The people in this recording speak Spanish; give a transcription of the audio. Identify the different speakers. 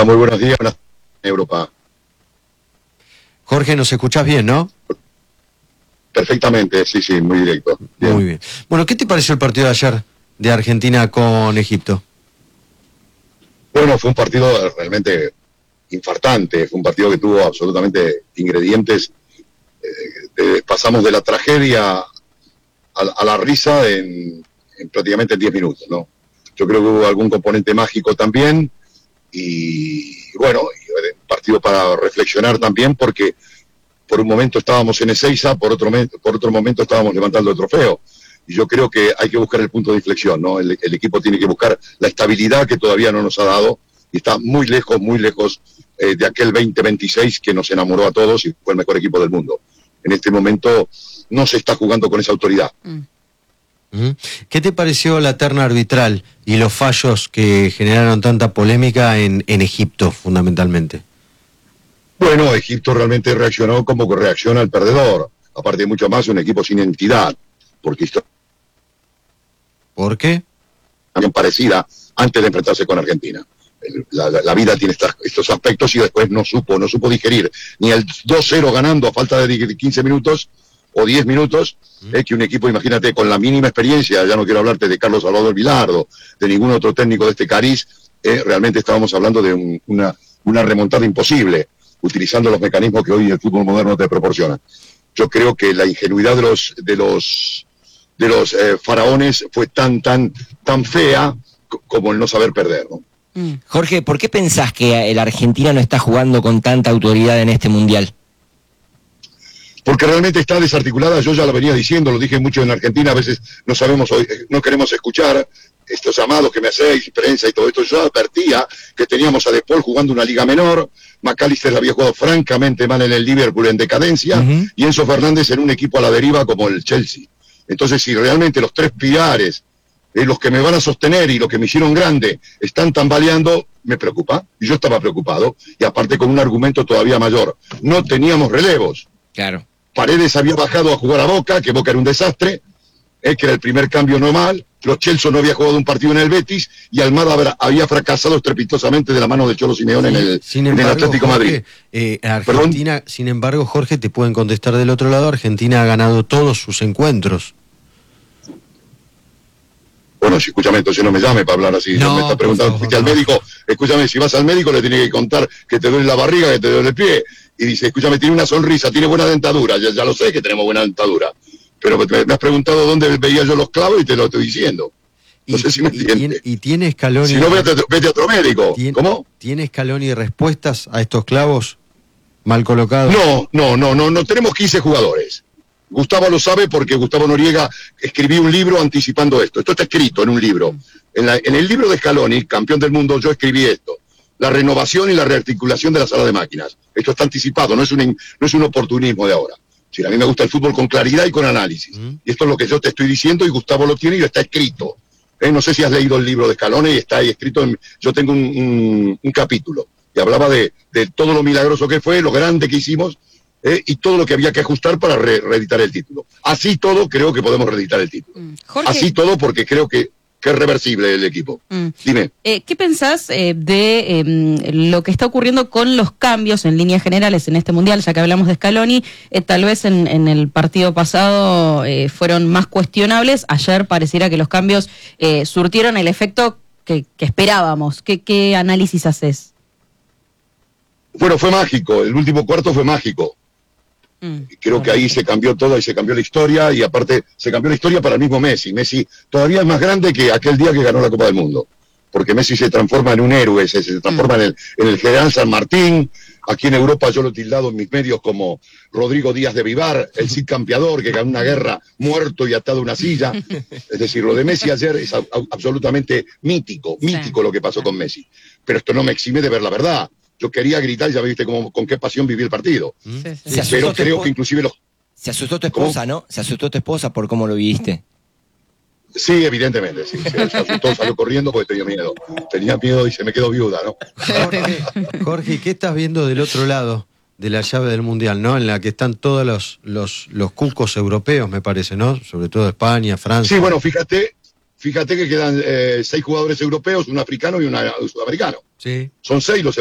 Speaker 1: Hola, muy buenos días, buenas tardes, Europa.
Speaker 2: Jorge, nos escuchás bien, ¿no?
Speaker 1: Perfectamente, sí, muy directo.
Speaker 2: Bien. Muy bien. Bueno, ¿qué te pareció el partido de ayer de Argentina con Egipto?
Speaker 1: Bueno, fue un partido realmente infartante, fue un partido que tuvo absolutamente ingredientes. Pasamos de la tragedia a la risa en prácticamente 10 minutos, ¿no? Yo creo que hubo algún componente mágico también y bueno, un partido para reflexionar también porque por un momento estábamos en Ezeiza, por otro momento estábamos levantando el trofeo. Y yo creo que hay que buscar el punto de inflexión, ¿no? El equipo tiene que buscar la estabilidad que todavía no nos ha dado y está muy lejos de aquel 2026 que nos enamoró a todos y fue el mejor equipo del mundo. En este momento no se está jugando con esa autoridad.
Speaker 2: ¿Qué te pareció la terna arbitral y los fallos que generaron tanta polémica en Egipto, fundamentalmente?
Speaker 1: Bueno, Egipto realmente reaccionó como que reacciona el perdedor. Aparte, mucho más, un equipo sin entidad. Porque
Speaker 2: ¿Por qué?
Speaker 1: Parecida antes de enfrentarse con Argentina. La vida tiene estos aspectos y después no supo digerir ni el 2-0 ganando a falta de 15 minutos o 10 minutos, que un equipo, imagínate, con la mínima experiencia, ya no quiero hablarte de Carlos Salvador Vilardo, de ningún otro técnico de este cariz, realmente estábamos hablando de una remontada imposible, utilizando los mecanismos que hoy el fútbol moderno te proporciona. Yo creo que la ingenuidad de los faraones fue tan fea como el no saber perder, ¿no?
Speaker 3: Jorge, ¿por qué pensás que la Argentina no está jugando con tanta autoridad en este Mundial?
Speaker 1: Porque realmente está desarticulada, yo ya lo venía diciendo, lo dije mucho en Argentina, a veces no queremos escuchar estos llamados que me hacéis, prensa y todo esto. Yo advertía que teníamos a De Paul jugando una liga menor, McAllister había jugado francamente mal en el Liverpool en decadencia, y Enzo Fernández en un equipo a la deriva como el Chelsea. Entonces, si realmente los tres pilares, los que me van a sostener y los que me hicieron grande, están tambaleando, me preocupa, y yo estaba preocupado, y aparte con un argumento todavía mayor, no teníamos relevos.
Speaker 3: Claro.
Speaker 1: Paredes había bajado a jugar a Boca, que Boca era un desastre, que era el primer cambio normal. Los Chelsea no había jugado un partido en el Betis y Almada había fracasado estrepitosamente de la mano de Cholo Simeone en el Atlético Madrid.
Speaker 2: Argentina, ¿perdón? Sin embargo, Jorge, te pueden contestar del otro lado, Argentina ha ganado todos sus encuentros.
Speaker 1: Bueno, si escúchame, entonces no me llame para hablar así.
Speaker 2: No,
Speaker 1: me está preguntando, fuiste al médico, escúchame, si vas al médico le tienes que contar que te duele la barriga, que te duele el pie. Y dice, escúchame, tiene una sonrisa, tiene buena dentadura, ya lo sé que tenemos buena dentadura. Pero me has preguntado dónde veía yo los clavos y te lo estoy diciendo. No sé si me entiendes.
Speaker 2: ¿Y tiene Scaloni?
Speaker 1: Si no, vete a otro médico. ¿Cómo?
Speaker 2: ¿Tiene Scaloni respuestas a estos clavos mal colocados?
Speaker 1: No tenemos 15 jugadores. Gustavo lo sabe porque Gustavo Noriega escribió un libro anticipando esto. Esto está escrito en un libro. En el libro de Scaloni, campeón del mundo, yo escribí esto. La renovación y la rearticulación de la sala de máquinas. Esto está anticipado, no es un oportunismo de ahora. A mí me gusta el fútbol con claridad y con análisis. Y esto es lo que yo te estoy diciendo y Gustavo lo tiene y está escrito. No sé si has leído el libro de Scaloni y está ahí escrito. Yo tengo un capítulo y hablaba de todo lo milagroso que fue, lo grande que hicimos y todo lo que había que ajustar para reeditar el título. Así todo creo que podemos reeditar el título.
Speaker 4: Jorge,
Speaker 1: así todo porque creo que es reversible el equipo. Dime.
Speaker 4: ¿Qué pensás de lo que está ocurriendo con los cambios en líneas generales en este Mundial? Ya que hablamos de Scaloni, tal vez en el partido pasado fueron más cuestionables. Ayer pareciera que los cambios surtieron el efecto que esperábamos. ¿Qué análisis haces?
Speaker 1: Bueno, fue mágico. El último cuarto fue mágico. Creo que ahí se cambió todo y se cambió la historia y aparte se cambió la historia para el mismo Messi. Messi todavía es más grande que aquel día que ganó la Copa del Mundo, porque Messi se transforma en un héroe, se transforma en el General San Martín. Aquí en Europa yo lo he tildado en mis medios como Rodrigo Díaz de Vivar, el Cid Campeador que ganó una guerra muerto y atado a una silla. Es decir, lo de Messi ayer es absolutamente mítico lo que pasó con Messi. Pero esto no me exime de ver la verdad. Yo quería gritar y ya viste con qué pasión viví el partido. Pero creo que inclusive
Speaker 3: Se asustó tu esposa, ¿no? Se asustó tu esposa por cómo lo viviste.
Speaker 1: Sí, evidentemente, sí. Se asustó, salió corriendo porque tenía miedo. Tenía miedo y se me quedó viuda, ¿no?
Speaker 2: Jorge, ¿qué estás viendo del otro lado de la llave del Mundial, ¿no? En la que están todos los cucos europeos, me parece, ¿no? Sobre todo España, Francia.
Speaker 1: Sí, bueno, fíjate que quedan 6 jugadores europeos, un africano y un sudamericano.
Speaker 2: Sí.
Speaker 1: Son 6 los